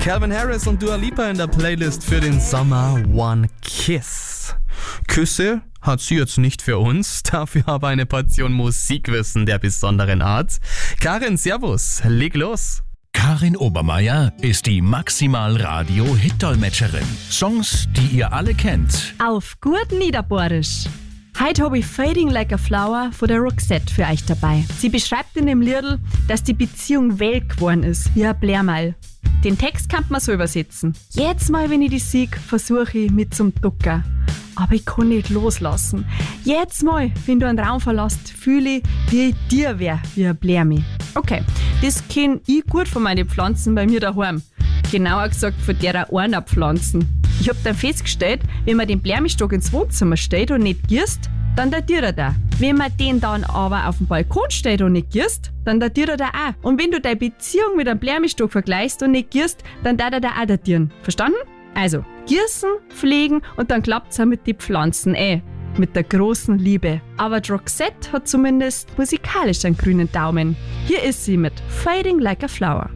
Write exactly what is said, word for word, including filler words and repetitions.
Calvin Harris und Dua Lipa in der Playlist für den Sommer One Kiss. Küsse hat sie jetzt nicht für uns, dafür aber eine Portion Musikwissen der besonderen Art. Karin, servus, leg los. Karin Obermeier ist die Maximal-Radio-Hit-Dolmetscherin. Songs, die ihr alle kennt. Auf gut Niederbohrisch. Heute habe ich Fading Like a Flower von der Roxette für euch dabei. Sie beschreibt in dem Liedl, dass die Beziehung welk geworden ist, wie ein Blärmal. Den Text kann man so übersetzen. Jetzt mal, wenn ich die sieg, versuche ich mit zum Ducker. Aber ich kann nicht loslassen. Jetzt mal, wenn du einen Raum verlässt, fühle ich, wie ich dir wär, wie ein Blärmi. Okay, das kenn ich gut von meinen Pflanzen bei mir daheim. Genauer gesagt von derer Ornerpflanzen. Ich hab dann festgestellt, wenn man den Blärmistock ins Wohnzimmer stellt und nicht gießt, dann datiert er da. Wenn man den dann aber auf dem Balkon stellt und nicht gießt, dann datiert er da auch. Und wenn du deine Beziehung mit einem Blärmistock vergleichst und nicht gießt, dann darf er da auch datieren. Verstanden? Also, gießen, pflegen und dann klappt's auch mit den Pflanzen, eh. Mit der großen Liebe. Aber die Roxette hat zumindest musikalisch einen grünen Daumen. Hier ist sie mit Fading Like a Flower.